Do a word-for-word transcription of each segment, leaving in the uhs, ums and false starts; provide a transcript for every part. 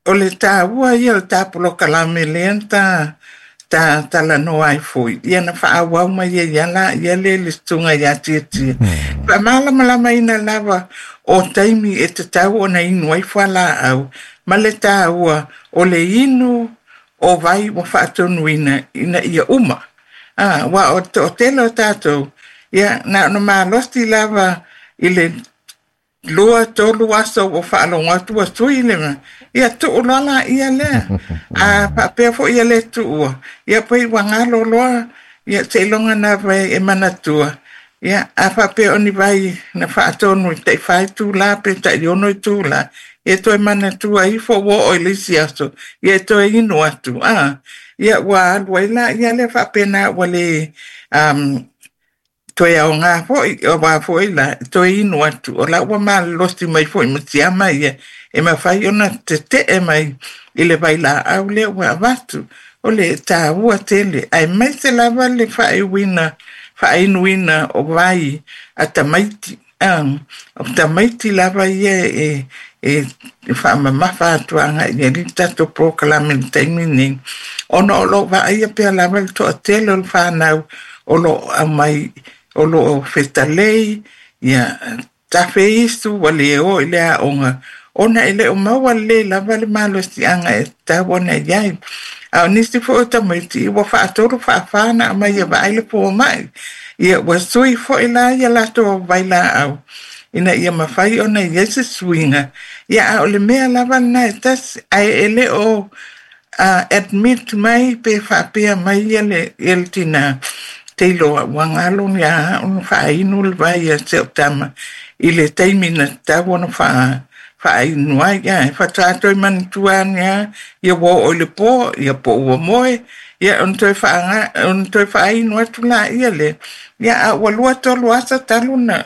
o le tā ua ia le tāpolo kalame lenta ta ta la no ai foi ia na fa wa ma ia ia la ia le le stunga ia tia tia pa mala mala mai na lava o taimi e te tau o na inu ai fa la au ma le tā ua o le inu o vai o fa tonu ina ina ia uma ah wa o te o telo tato ia na no ma losti lava ile lua tolu aso o fa lo ngatu aso ile ma ia tu lala ia le a pa pe fo ia le tu ia pe wanga lo lo ia se longa na vai e manatua ia a pa pe oni vai na fa tonu te fai tu la pe ta yo no tu la e to e manatua i fo wo o le siaso ia to e ino atu ah ia wa wa la ia le fa pena wale um to e o ngā foi, o wā foi la, to e inu atu, o la ua mā losti mai foi, ma ti ama ia, e ma whai ona te te e mai, i le vai la au le ua watu, o le tā ua tele, ai mai se lava le whai wina, whai nuina o vai, a tamaiti, um, o tamaiti lava ia e, e, e wha mamafa atuanga, i li tato proklamen taimini, ono o lo vai a pia lava le to a tele o le whanau, o lo a mai, o lo fetalei ia tafe istu wale o ile a onga ona ile o maua le lava le malo si anga e ta wana iai a nisi fo ta maiti wa fa atoro fa fana ma ia ba ile po mai ia wa sui fo ila ia la to baila au ina ia mafai ona ia se swinga ia o le mea lava na tas ai ele o uh, admit mai pe fa pe mai ele el tina teilo wangalo ya un fa inul vai se tama ile taimina ta wona fa fa inua ya fa trato man tuan ya ya wo o le po ya po wo moe ya un to fa nga un to fa inua tula ile ya wa lo to lo asa taluna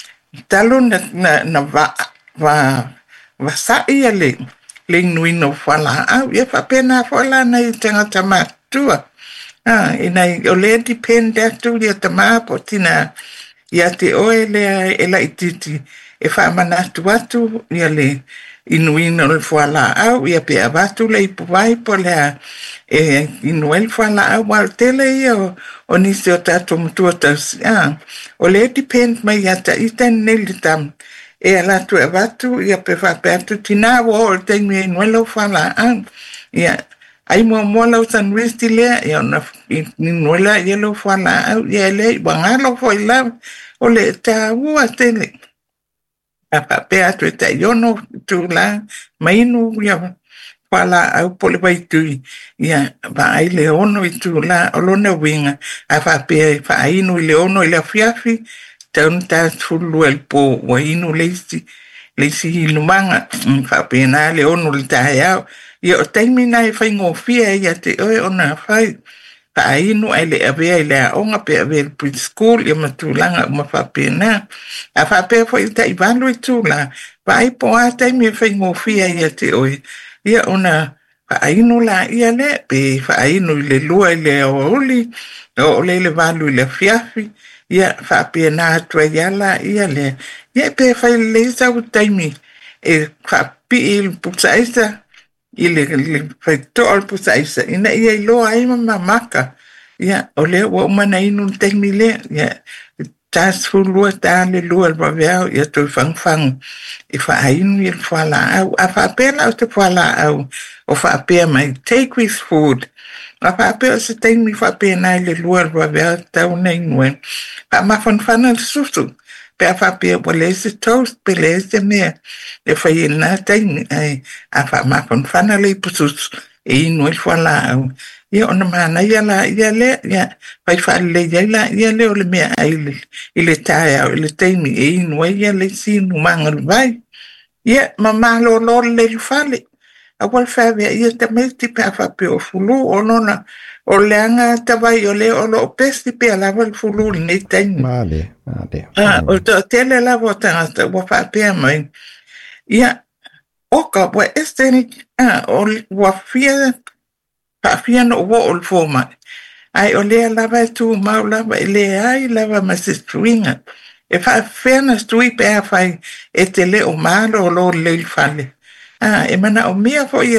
taluna na na va va va sa ile le nuino fala au ya fa pena fala na tenga tama tua ah ina o le depende tu dia tama potina ia te oe le e la ititi e fa mana tu atu ia le inuino le fuala au ia pe abatu le ipuai po le e inuel fuala au wal tele ia o nisi o tato mutua tas ah o le depende mai ia ta iten neli tam e ala tu abatu ia pe fa pe atu tina wo o te mi inuelo fuala au ia ai mo mo la san risti le ya na ni no la yelo fala au ya le bangalo foi la o le ta ua tele a pa pe atu ta yo no tu la mai no ya fala au pole vai tu ya ba ai le ono i tu la o lo ne winga a fa pe fa ai no le ono le fiafi tan ta fulu el po wa inu le si le si lumanga fa pe na le ono le ta ya ia o taimina e whai ngofia ia te oe ona whai ka ainu ai le awea i le a onga pe awea le preschool ia matulanga uma whapena a whapea fo i ta i walo i tula wa ai po a taimi e whai ngofia ia te oe ia ona wha ainu la ia le pe wha ainu i le lua i le aoli o le le walo i le fiafi ia whapea na atua ia la ia le ia pe whai le sau taimi e whapi i pusaisa ile le faito al pusaisa ina ia lo ai mama maka ya ole wo mana inu temile ya tas fulu ta le lo al bavea ya to fang fang e fa ainu il fala au a fa pena o te fala au o fa pe mai take with food a fa pe se tem mi fa pena le lo al bavea ta una inuen pa ma fan fan susu pe a fa pe o le se toast pe le se me e fa ina tem ai a fa ma fan fan le pusus e inu il fala au ia ona mana ia la ia le ia vai fa le ia la ia le o le mea ai le ile taia o le teimi e inu ia le sinu manga vai ia mama lo lo le fale a wal fa vea ia te meti pe a fa pe o fulu o nona o le anga te vai o le o lo pesti pe a la wal fulu ne teimi vale vale ah o te tele la vota te wa fa pe mai ia oka wa este ah o wa fia pa fia no wo ol forma ai o le lava tu maula ba le ai lava ma se stringa e fa fena stui pe fa e te le o malo lo le fale ah e mana o mia fo